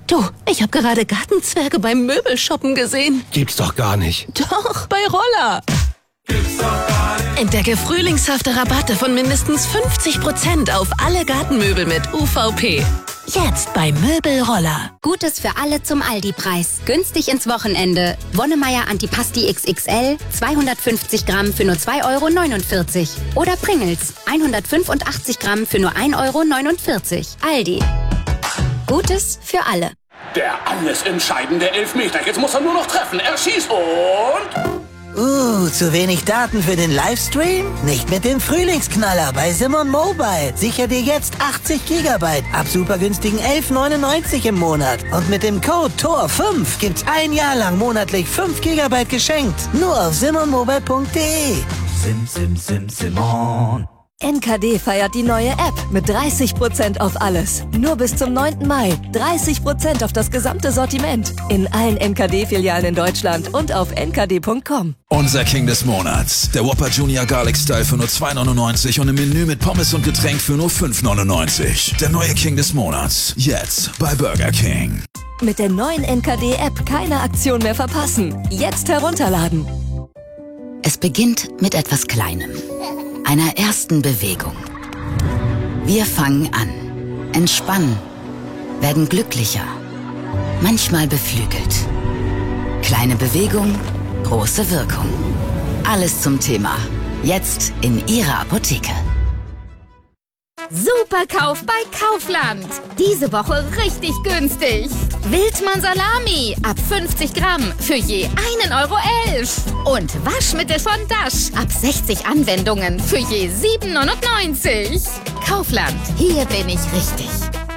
Du, ich habe gerade Gartenzwerge beim Möbelshoppen gesehen. Gibt's doch gar nicht. Doch, bei Roller. Entdecke frühlingshafte Rabatte von mindestens 50% auf alle Gartenmöbel mit UVP. Jetzt bei Möbelroller. Gutes für alle zum Aldi-Preis. Günstig ins Wochenende. Wonnemeier Antipasti XXL, 250 Gramm für nur 2,49 €. Oder Pringles, 185 Gramm für nur 1,49 €. Aldi. Gutes für alle. Der alles entscheidende Elfmeter. Jetzt muss er nur noch treffen. Er schießt und... Zu wenig Daten für den Livestream? Nicht mit dem Frühlingsknaller bei Simon Mobile. Sicher dir jetzt 80 GB ab super günstigen 11,99 € im Monat. Und mit dem Code TOR5 gibt's ein Jahr lang monatlich 5 GB geschenkt. Nur auf simonmobile.de. Simon. NKD feiert die neue App mit 30% auf alles. Nur bis zum 9. Mai. 30% auf das gesamte Sortiment. In allen NKD-Filialen in Deutschland und auf nkd.com. Unser King des Monats. Der Whopper Junior Garlic Style für nur 2,99 € und im Menü mit Pommes und Getränk für nur 5,99 €. Der neue King des Monats. Jetzt bei Burger King. Mit der neuen NKD-App keine Aktion mehr verpassen. Jetzt herunterladen. Es beginnt mit etwas Kleinem. Einer ersten Bewegung. Wir fangen an, entspannen, werden glücklicher, manchmal beflügelt. Kleine Bewegung, große Wirkung. Alles zum Thema. Jetzt in Ihrer Apotheke. Superkauf bei Kaufland. Diese Woche richtig günstig. Wildmann Salami ab 50 Gramm für je 1,11 €. Und Waschmittel von Dash ab 60 Anwendungen für je 7,99 €. Kaufland, hier bin ich richtig.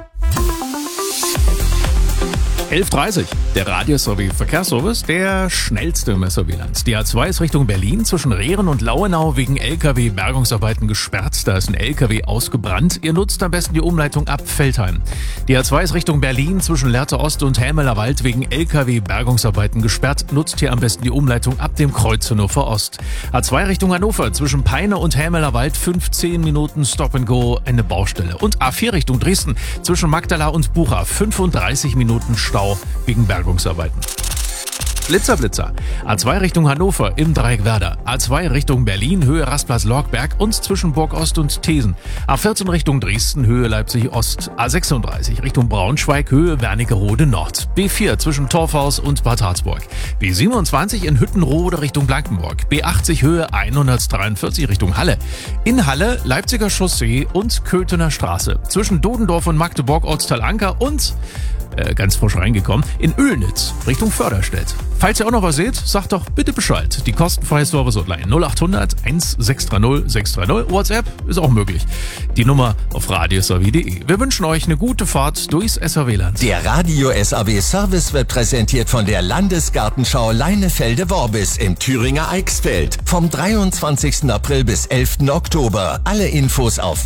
11:30 der Radius sowie Verkehrsservice, der schnellste im SRW-Land. Die A2 ist Richtung Berlin zwischen Rehren und Lauenau wegen LKW-Bergungsarbeiten gesperrt. Da ist ein LKW ausgebrannt. Ihr nutzt am besten die Umleitung ab Veltheim. Die A2 ist Richtung Berlin zwischen Lehrte Ost und Helmeler Wald wegen LKW-Bergungsarbeiten gesperrt. Nutzt hier am besten die Umleitung ab dem Kreuz Hannover Ost. A2 Richtung Hannover zwischen Peine und Helmeler Wald 15 Minuten Stop and Go, eine Baustelle. Und A4 Richtung Dresden zwischen Magdala und Bucha 35 Minuten Stau wegen Bergungsarbeiten. Blitzer. A2 Richtung Hannover im Dreieck Werder. A2 Richtung Berlin, Höhe Rastplatz Lorgberg und zwischen Burg Ost und Thesen. A14 Richtung Dresden, Höhe Leipzig Ost. A36 Richtung Braunschweig, Höhe Wernigerode Nord. B4 zwischen Torfhaus und Bad Harzburg. B27 in Hüttenrode Richtung Blankenburg. B80 Höhe 143 Richtung Halle. In Halle Leipziger Chaussee und Köthener Straße. Zwischen Dodendorf und Magdeburg Ortsteil Anker und ganz frisch reingekommen, in Oelnitz, Richtung Förderstedt. Falls ihr auch noch was seht, sagt doch bitte Bescheid. Die kostenfreie Service-Hotline 0800 1630 630. WhatsApp ist auch möglich. Die Nummer auf radiosrw.de. Wir wünschen euch eine gute Fahrt durchs SRW-Land. Der Radio SAW Service wird präsentiert von der Landesgartenschau Leinefelde-Worbis im Thüringer Eichsfeld. Vom 23. April bis 11. Oktober. Alle Infos auf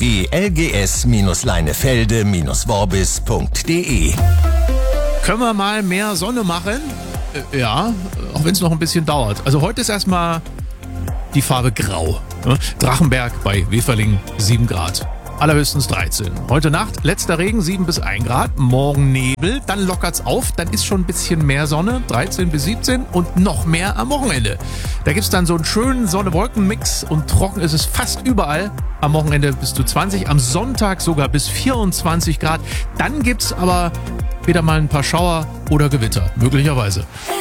www.lgs-leinefelde-worbis.de. Können wir mal mehr Sonne machen? Ja, auch wenn es noch ein bisschen dauert. Also heute ist erstmal die Farbe Grau. Drachenberg bei Weferling 7 Grad. Allerhöchstens 13. Heute Nacht letzter Regen 7 bis 1 Grad. Morgen Nebel, dann lockert's auf. Dann ist schon ein bisschen mehr Sonne, 13 bis 17 und noch mehr am Wochenende. Da gibt's dann so einen schönen Sonne-Wolken-Mix und trocken ist es fast überall. Am Wochenende bis zu 20, am Sonntag sogar bis 24 Grad. Dann gibt's aber wieder mal ein paar Schauer oder Gewitter, möglicherweise.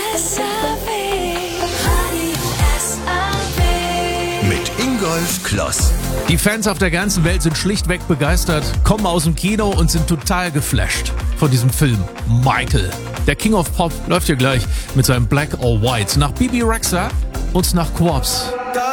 Mit Ingolf Kloss. Die Fans auf der ganzen Welt sind schlichtweg begeistert, kommen aus dem Kino und sind total geflasht von diesem Film Michael. Der King of Pop läuft hier gleich mit seinem Black or White nach Bibi Rexha und nach Corpse.